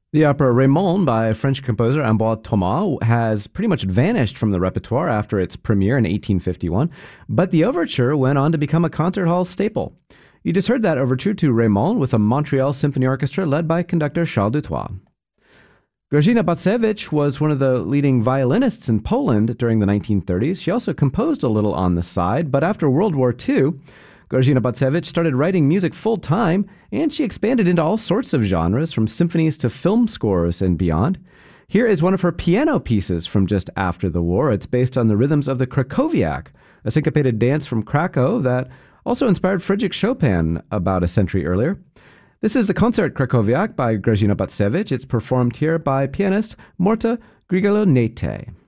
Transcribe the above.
The opera Raymond by French composer Ambroise Thomas has pretty much vanished from the repertoire after its premiere in 1851, but the overture went on to become a concert hall staple. You just heard that overture to Raymond with a Montreal Symphony Orchestra led by conductor Charles Dutoit. Grażyna Bacewicz was one of the leading violinists in Poland during the 1930s. She also composed a little on the side, but after World War II, Grażyna Bacewicz started writing music full-time, and she expanded into all sorts of genres, from symphonies to film scores and beyond. Here is one of her piano pieces from just after the war. It's based on the rhythms of the Krakowiak, a syncopated dance from Krakow that also inspired Frédéric Chopin about a century earlier. This is the Concert Krakowiak by Grażyna Bacewicz. It's performed here by pianist Morta Grigoleau-Nete.